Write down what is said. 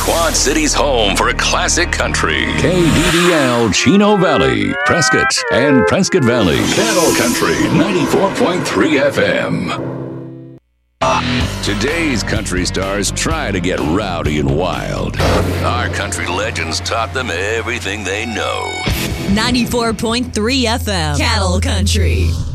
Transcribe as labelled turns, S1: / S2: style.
S1: Quad City's home for classic country. KDDL Chino Valley, Prescott, and Prescott Valley. Cattle Country 94.3 FM. Today's country stars try to get rowdy and wild. Our country legends taught them everything they know.
S2: 94.3 FM, Cattle Country.